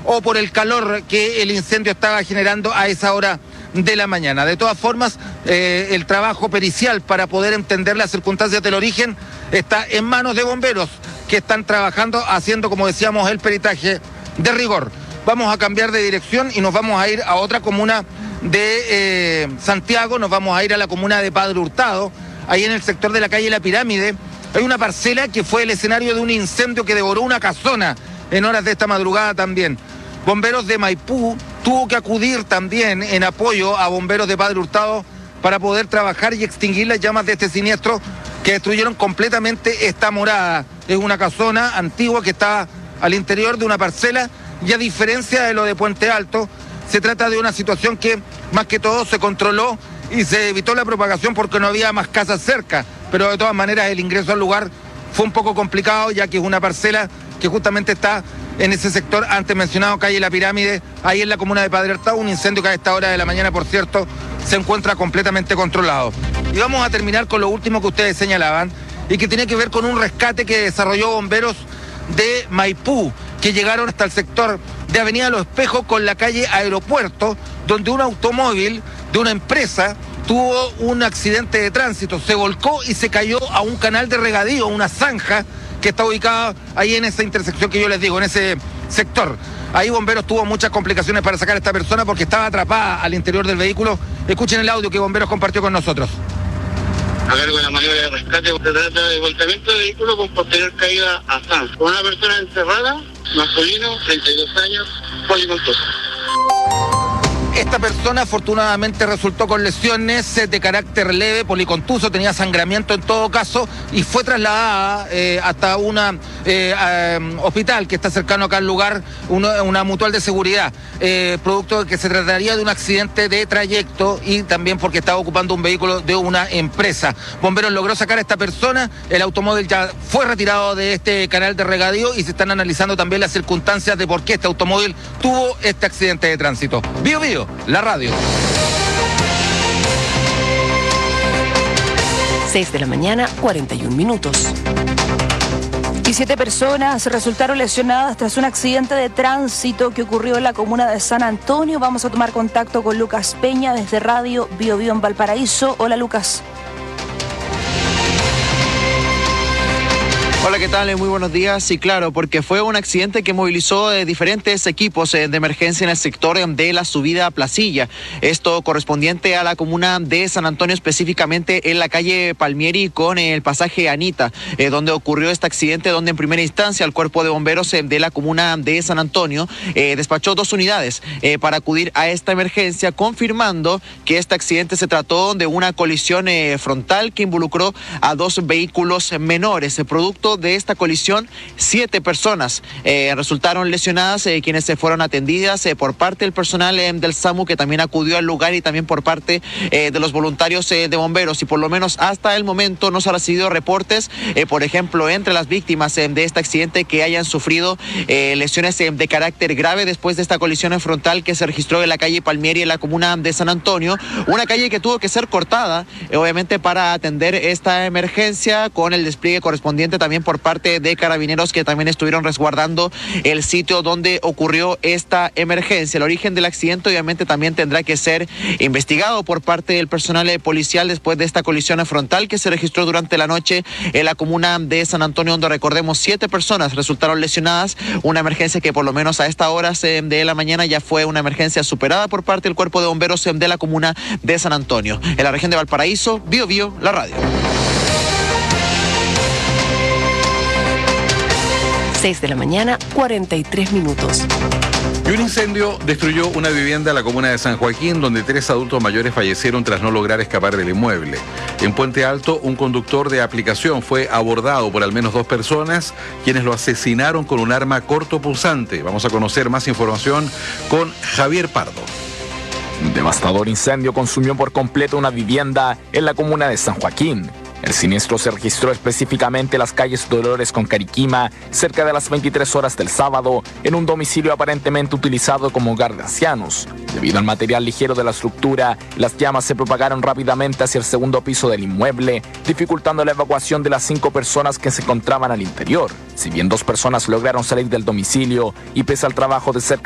o por el calor que el incendio estaba generando a esa hora de la mañana. De todas formas, el trabajo pericial para poder entender las circunstancias del origen está en manos de bomberos que están trabajando, haciendo, como decíamos, el peritaje de rigor. Vamos a cambiar de dirección y nos vamos a ir a otra comuna de Santiago, nos vamos a ir a la comuna de Padre Hurtado, ahí en el sector de la calle La Pirámide. Hay una parcela que fue el escenario de un incendio que devoró una casona en horas de esta madrugada también. Bomberos de Maipú tuvo que acudir también en apoyo a bomberos de Padre Hurtado para poder trabajar y extinguir las llamas de este siniestro que destruyeron completamente esta morada. Es una casona antigua que está al interior de una parcela y a diferencia de lo de Puente Alto, se trata de una situación que más que todo se controló y se evitó la propagación porque no había más casas cerca, pero de todas maneras el ingreso al lugar fue un poco complicado ya que es una parcela que justamente está en ese sector antes mencionado, calle La Pirámide, ahí en la comuna de Padre Hurtado, un incendio que a esta hora de la mañana, por cierto, se encuentra completamente controlado. Y vamos a terminar con lo último que ustedes señalaban y que tiene que ver con un rescate que desarrolló bomberos de Maipú, que llegaron hasta el sector de Avenida Los Espejos con la calle Aeropuerto, donde un automóvil de una empresa tuvo un accidente de tránsito, se volcó y se cayó a un canal de regadío, una zanja que está ubicada ahí en esa intersección que yo les digo, en ese sector. Ahí bomberos tuvo muchas complicaciones para sacar a esta persona porque estaba atrapada al interior del vehículo. Escuchen el audio que bomberos compartió con nosotros. A cargo de la maniobra de rescate, se trata de volcamiento de vehículo con posterior caída a San. Con una persona encerrada, masculino, 32 años, policontuso. Esta persona afortunadamente resultó con lesiones de carácter leve, policontuso, tenía sangramiento en todo caso y fue trasladada hasta un hospital que está cercano acá al lugar, una mutual de seguridad, producto de que se trataría de un accidente de trayecto y también porque estaba ocupando un vehículo de una empresa. Bomberos logró sacar a esta persona, el automóvil ya fue retirado de este canal de regadío y se están analizando también las circunstancias de por qué este automóvil tuvo este accidente de tránsito. Bio Bio, la radio. 6 de la mañana, 41 minutos. Y 7 personas resultaron lesionadas tras un accidente de tránsito que ocurrió en la comuna de San Antonio. Vamos a tomar contacto con Lucas Peña desde Radio Bio Bio en Valparaíso. Hola, Lucas. Hola, ¿qué tal? Muy buenos días. Sí, claro, porque fue un accidente que movilizó diferentes equipos de emergencia en el sector de la subida a Placilla. Esto correspondiente a la comuna de San Antonio, específicamente en la calle Palmieri con el pasaje Anita, donde ocurrió este accidente, donde en primera instancia el cuerpo de bomberos de la comuna de San Antonio despachó 2 unidades para acudir a esta emergencia, confirmando que este accidente se trató de una colisión frontal que involucró a 2 vehículos menores. Producto de esta colisión, 7 personas resultaron lesionadas, quienes se fueron atendidas por parte del personal del SAMU, que también acudió al lugar, y también por parte de los voluntarios de bomberos. Y por lo menos hasta el momento no se han recibido reportes, por ejemplo, entre las víctimas de este accidente que hayan sufrido lesiones de carácter grave después de esta colisión frontal que se registró en la calle Palmieri en la comuna de San Antonio, una calle que tuvo que ser cortada, obviamente, para atender esta emergencia, con el despliegue correspondiente también por parte de carabineros que también estuvieron resguardando el sitio donde ocurrió esta emergencia. El origen del accidente obviamente también tendrá que ser investigado por parte del personal policial después de esta colisión frontal que se registró durante la noche en la comuna de San Antonio, donde, recordemos, 7 personas resultaron lesionadas, una emergencia que por lo menos a estas horas de la mañana ya fue una emergencia superada por parte del cuerpo de bomberos de la comuna de San Antonio. En la región de Valparaíso, Bio Bio, la radio. 6 de la mañana, 43 minutos. Y un incendio destruyó una vivienda en la comuna de San Joaquín, donde 3 adultos mayores fallecieron tras no lograr escapar del inmueble. En Puente Alto, un conductor de aplicación fue abordado por al menos 2 personas, quienes lo asesinaron con un arma cortopunzante. Vamos a conocer más información con Javier Pardo. Un devastador incendio consumió por completo una vivienda en la comuna de San Joaquín. El siniestro se registró específicamente en las calles Dolores con Cariquima, cerca de las 23 horas del sábado, en un domicilio aparentemente utilizado como hogar de ancianos. Debido al material ligero de la estructura, las llamas se propagaron rápidamente hacia el segundo piso del inmueble, dificultando la evacuación de las 5 personas que se encontraban al interior. Si bien 2 personas lograron salir del domicilio y pese al trabajo de cerca